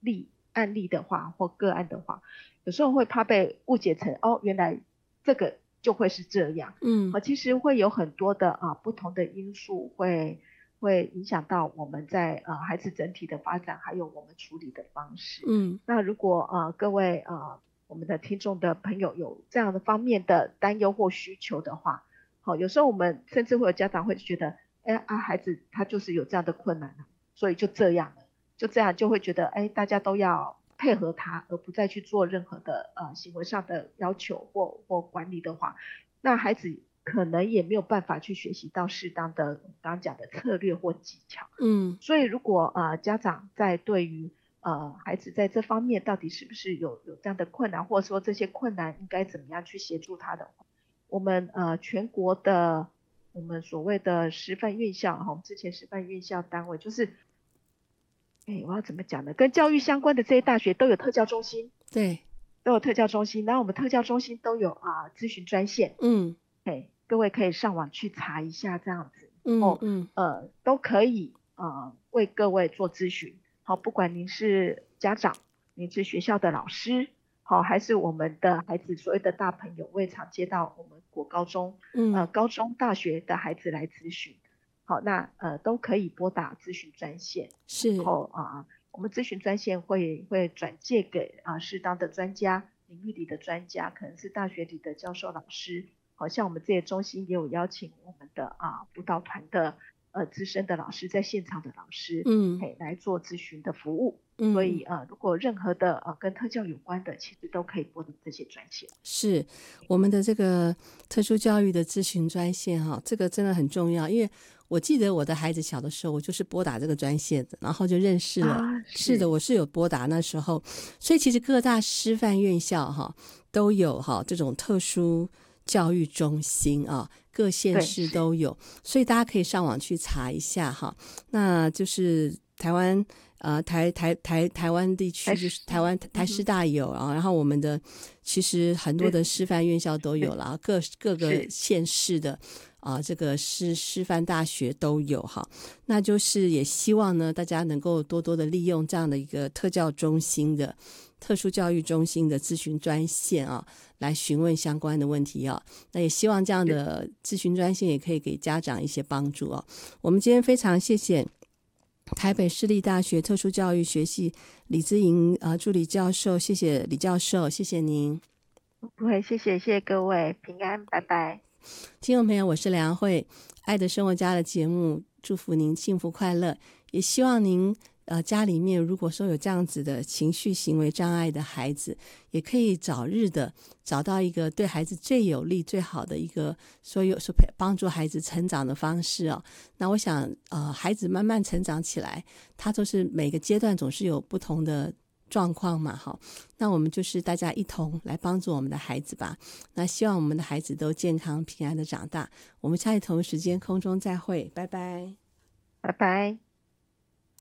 案例的话或个案的话，有时候会怕被误解成原来这个就会是这样。其实会有很多的不同的因素会影响到我们在孩子整体的发展，还有我们处理的方式。那如果各位我们的听众的朋友有这样的方面的担忧或需求的话，有时候我们甚至会有家长会觉得，孩子他就是有这样的困难了，所以就这样了，就这样就会觉得，大家都要配合他，而不再去做任何的行为上的要求或管理的话，那孩子可能也没有办法去学习到适当的刚刚讲的策略或技巧。所以如果家长在对于孩子在这方面到底是不是有这样的困难，或者说这些困难应该怎么样去协助他的话，我们全国的我们所谓的师范院校，我们之前师范院校单位就是我要怎么讲呢？跟教育相关的这些大学都有特教中心。 对， 都有特教中心，然后我们特教中心都有咨询专线。各位可以上网去查一下这样子。都可以为各位做咨询。好，不管您是家长，您是学校的老师，好，还是我们的孩子所谓的大朋友，我也常接到我们国高中高中大学的孩子来咨询。好，那都可以拨打咨询专线。 是， 然后我们咨询专线会转介给适当的专家，领域里的专家，可能是大学里的教授老师。好像我们这些中心也有邀请我们的辅导团的资深的老师，在现场的老师来做咨询的服务。所以如果任何的跟特教有关的，其实都可以拨打这些专线。 是我们的这个特殊教育的咨询专线这个真的很重要，因为我记得我的孩子小的时候，我就是拨打这个专线的，然后就认识了。是的，我是有拨打那时候，所以其实各大师范院校都有这种特殊教育中心各县市都有，所以大家可以上网去查一下那就是台湾台湾地区，就是台师大有然后我们的其实很多的师范院校都有了，各个县市的这个师范大学都有那就是也希望呢大家能够多多的利用这样的一个特教中心的特殊教育中心的咨询专线来询问相关的问题那也希望这样的咨询专线也可以给家长一些帮助我们今天非常谢谢台北市立大学特殊教育学系李姿莹助理教授，谢谢李教授，谢谢您。 不会，谢谢各位，平安，拜拜。 听众朋友，我是梁慧，爱的生活家的节目，祝福您幸福快乐，也希望您家里面如果说有这样子的情绪行为障碍的孩子，也可以早日的找到一个对孩子最有利最好的一个所帮助孩子成长的方式那我想孩子慢慢成长起来，他都是每个阶段总是有不同的状况嘛那我们就是大家一同来帮助我们的孩子吧。那希望我们的孩子都健康平安的长大。我们下一同时间空中再会，拜拜， 拜拜。